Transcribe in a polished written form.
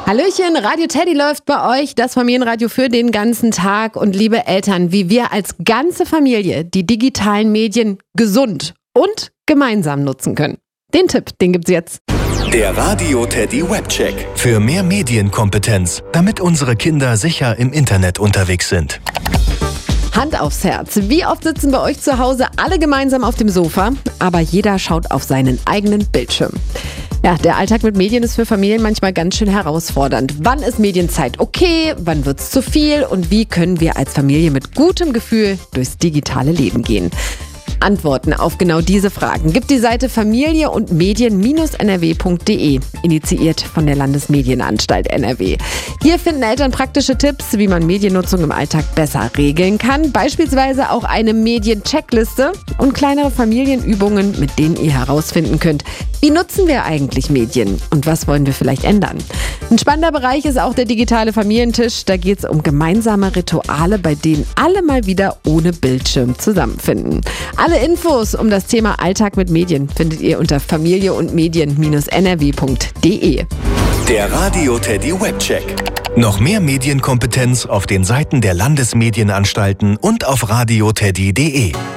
Hallöchen, Radio Teddy läuft bei euch, das Familienradio für den ganzen Tag. Und liebe Eltern, wie wir als ganze Familie die digitalen Medien gesund und gemeinsam nutzen können. Den Tipp, den gibt's jetzt. Der Radio Teddy Webcheck. Für mehr Medienkompetenz, damit unsere Kinder sicher im Internet unterwegs sind. Hand aufs Herz. Wie oft sitzen bei euch zu Hause alle gemeinsam auf dem Sofa, aber jeder schaut auf seinen eigenen Bildschirm? Ja, der Alltag mit Medien ist für Familien manchmal ganz schön herausfordernd. Wann ist Medienzeit okay? Wann wird's zu viel? Und wie können wir als Familie mit gutem Gefühl durchs digitale Leben gehen? Antworten auf genau diese Fragen gibt die Seite Familie und Medien-nrw.de, initiiert von der Landesmedienanstalt NRW. Hier finden Eltern praktische Tipps, wie man Mediennutzung im Alltag besser regeln kann. Beispielsweise auch eine Medien-Checkliste und kleinere Familienübungen, mit denen ihr herausfinden könnt, wie nutzen wir eigentlich Medien und was wollen wir vielleicht ändern. Ein spannender Bereich ist auch der digitale Familientisch. Da geht es um gemeinsame Rituale, bei denen alle mal wieder ohne Bildschirm zusammenfinden. Alle Infos um das Thema Alltag mit Medien findet ihr unter Familie und Medien-nrw.de. Der Radio Teddy Webcheck. Noch mehr Medienkompetenz auf den Seiten der Landesmedienanstalten und auf radioteddy.de.